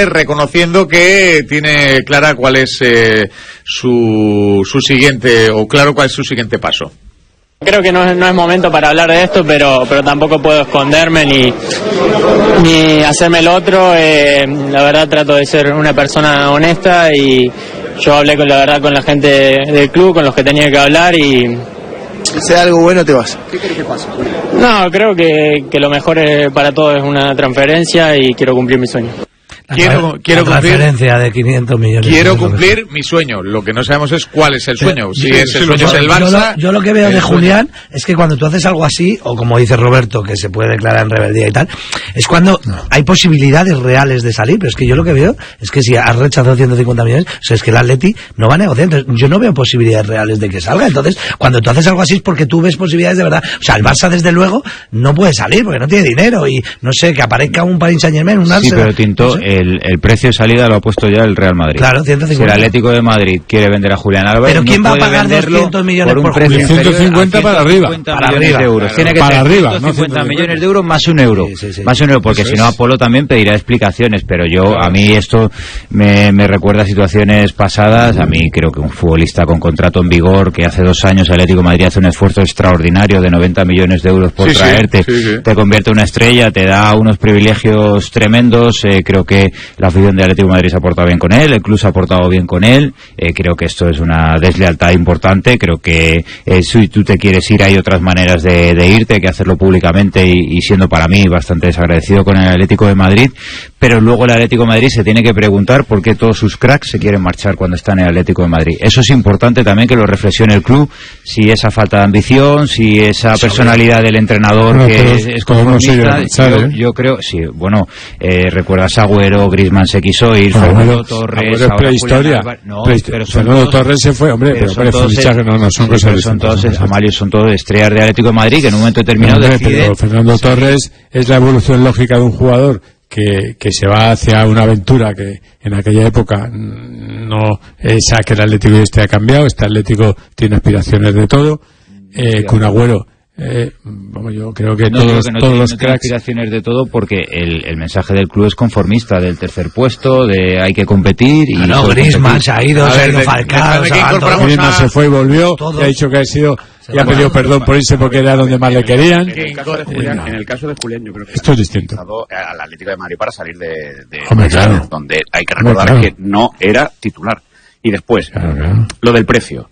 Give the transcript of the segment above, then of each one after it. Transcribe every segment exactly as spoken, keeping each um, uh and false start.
siempre reconociendo que tiene clara cuál es eh, su, su siguiente, o claro cuál es su siguiente paso. Creo que no es, no es momento para hablar de esto, pero pero tampoco puedo esconderme ni, ni hacerme el otro. Eh, la verdad trato de ser una persona honesta y yo hablé con la verdad con la gente del club, con los que tenía que hablar y... Si sea algo bueno te vas. ¿Qué crees que pasa? No, creo que, que lo mejor es, para todos es una transferencia y quiero cumplir mi sueño. Quiero, quiero la transferencia cumplir, de quinientos millones. Quiero cumplir mi sueño. Lo que no sabemos es cuál es el sueño. Si sí, es sí, el sueño yo, es el Barça. Yo lo, yo lo que veo de Julián es que cuando tú haces algo así, o como dice Roberto, que se puede declarar en rebeldía y tal, es cuando no. hay posibilidades reales de salir. Pero es que yo lo que veo es que si has rechazado ciento cincuenta millones, o sea, es que el Atleti no va a negociar. Entonces, yo no veo posibilidades reales de que salga. Entonces, cuando tú haces algo así es porque tú ves posibilidades de verdad. O sea, el Barça, desde luego, no puede salir porque no tiene dinero. Y no sé, que aparezca un Paris Saint-Germain, un Arsenal. Sí, pero Tinto, no sé. el, el precio de salida lo ha puesto ya el Real Madrid. Claro, ciento cincuenta. Si el Atlético de Madrid quiere vender a Julián Álvarez, pero ¿quién no va a pagar doscientos millones por, por un precio ciento cincuenta para arriba? Para arriba. De euros. Tiene que para ser arriba, ciento cincuenta no millones de euros más un euro. Sí, sí, sí. Más un euro, porque si no Apolo también pedirá explicaciones, pero yo, claro. a mí esto me, me recuerda a situaciones pasadas. A mí creo que un futbolista con contrato en vigor, que hace dos años el Atlético de Madrid hace un esfuerzo extraordinario de noventa millones de euros por sí, traerte, sí, sí, sí. te convierte en una estrella, te da unos privilegios tremendos. Eh, creo que la afición de Atlético de Madrid se ha portado bien con él, el club se ha portado bien con él. Eh, creo que esto es una deslealtad importante. Creo que eh, si tú te quieres ir, hay otras maneras de, de irte que hacerlo públicamente y, y siendo para mí bastante desagradecido con el Atlético de Madrid. Pero luego el Atlético de Madrid se tiene que preguntar por qué todos sus cracks se quieren marchar cuando están en el Atlético de Madrid. Eso es importante también que lo reflexione el club, si esa falta de ambición, si esa personalidad del entrenador no, que es, es conformista. Yo, ¿eh? yo creo, sí, bueno, eh, recuerdas a Agüero, Griezmann se quiso ir, Fernando Torres, ahora prehistoria. No, Prehist pero son Fernando todos, Torres se fue, hombre, pero, pero todos, fichaje, no, no, son sí, cosas son distintas. todos, Amalio, son todos estrellas de Atlético de Madrid que en un momento determinado no, deciden... Pero Fernando Torres es la evolución lógica de un jugador que, que se va hacia una aventura que en aquella época no es a que el Atlético este ha cambiado. Este Atlético tiene aspiraciones de todo. Eh, Kun Agüero, eh, vamos, yo creo que no, todos, creo que no todos tiene, los no cracks... tiene aspiraciones de todo, porque el, el mensaje del club es conformista, del tercer puesto, de hay que competir. Y ah, no, Griezmann se ha ido, se ha ido Falcao, Griezmann se fue y volvió, todos. y ha dicho que ha sido... Y ha pedido perdón por irse porque era donde más le querían. En el caso de Julián, en el caso de Julián yo creo que esto es distinto. Al Atlético de Madrid para salir de, de Hombre, claro. donde hay que recordar Hombre, claro. que no era titular. Y después, claro, claro. lo del precio.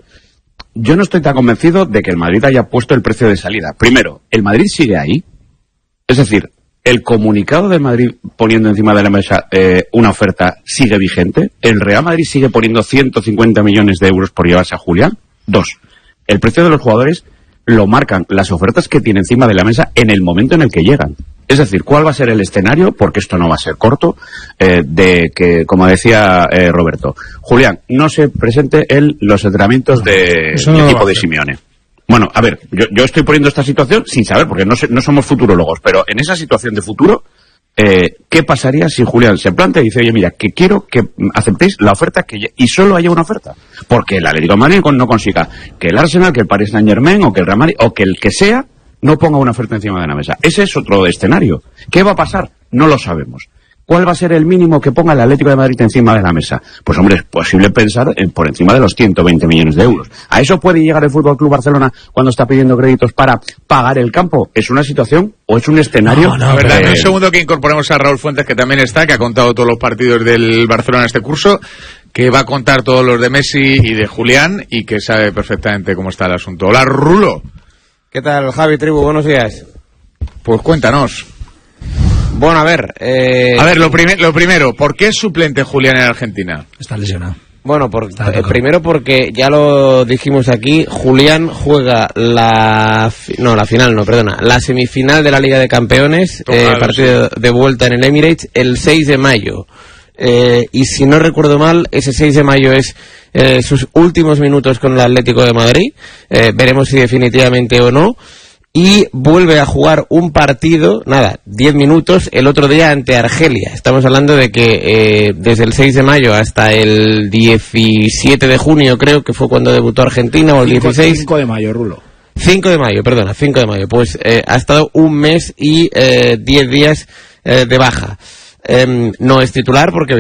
Yo no estoy tan convencido de que el Madrid haya puesto el precio de salida. Primero, el Madrid sigue ahí. Es decir, el comunicado del Madrid poniendo encima de la mesa eh, una oferta sigue vigente. El Real Madrid sigue poniendo ciento cincuenta millones de euros por llevarse a Julián. Dos. El precio de los jugadores lo marcan las ofertas que tiene encima de la mesa en el momento en el que llegan. Es decir, ¿cuál va a ser el escenario? Porque esto no va a ser corto, eh, de que, como decía eh, Roberto, Julián no se presente en los entrenamientos de, no del equipo de Simeone. Bueno, a ver, yo, yo estoy poniendo esta situación sin saber, porque no, no somos futurólogos, pero en esa situación de futuro, eh, ¿qué pasaría si Julián se plantea y dice, oye, mira, que quiero que aceptéis la oferta que y solo haya una oferta? Porque el Atlético de Madrid no consiga que el Arsenal, que el Paris Saint-Germain o que el Real Madrid o que el que sea no ponga una oferta encima de la mesa. Ese es otro escenario. ¿Qué va a pasar? No lo sabemos. ¿Cuál va a ser el mínimo que ponga el Atlético de Madrid encima de la mesa? Pues hombre, es posible pensar en, por encima de los ciento veinte millones de euros. ¿A eso puede llegar el F C Barcelona cuando está pidiendo créditos para pagar el campo? ¿Es una situación o es un escenario? No, no, verdad. Eh... Un segundo que incorporemos a Raúl Fuentes, que también está, que ha contado todos los partidos del Barcelona este curso, que va a contar todos los de Messi y de Julián y que sabe perfectamente cómo está el asunto. Hola, Rulo. ¿Qué tal, Javi, tribu? Buenos días. Pues cuéntanos. Bueno, a ver... Eh... A ver, lo, prim lo primero, ¿por qué es suplente Julián en Argentina? Está lesionado. Bueno, por, eh, primero porque ya lo dijimos aquí, Julián juega la... No, la final no, perdona. La semifinal de la Liga de Campeones, eh, partido sí. de vuelta en el Emirates, el seis de mayo. Eh, y si no recuerdo mal, ese seis de mayo es eh, sus últimos minutos con el Atlético de Madrid. Eh, veremos si definitivamente o no. Y vuelve a jugar un partido, nada, diez minutos, el otro día ante Argelia. Estamos hablando de que eh, desde el seis de mayo hasta el diecisiete de junio, creo que fue cuando debutó Argentina, o el dieciséis. cinco de mayo, Rulo. cinco de mayo, perdona, cinco de mayo. Pues eh, ha estado un mes y eh, diez días eh, de baja. Eh, no es titular porque